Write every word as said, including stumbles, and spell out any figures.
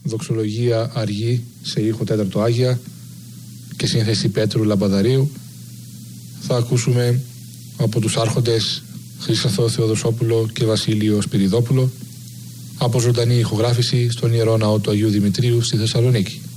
δοξολογία αργή σε ήχο τέταρτο Άγια και σύνθεση Πέτρου Λαμπαδαρίου. Θα ακούσουμε από τους άρχοντες Χρήστο Θεοδοσόπουλο και Βασίλειο Σπυριδόπουλο από ζωντανή ηχογράφηση στον Ιερό Ναό του Αγίου Δημητρίου στη Θεσσαλονίκη.